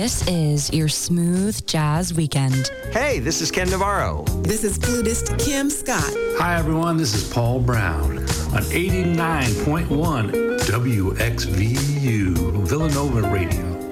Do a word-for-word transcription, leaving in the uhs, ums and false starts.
This is your smooth jazz weekend. Hey, this is Ken Navarro. This is flutist Kim Scott. Hi, everyone. This is Paul Brown on eighty-nine point one W X V U, Villanova Radio.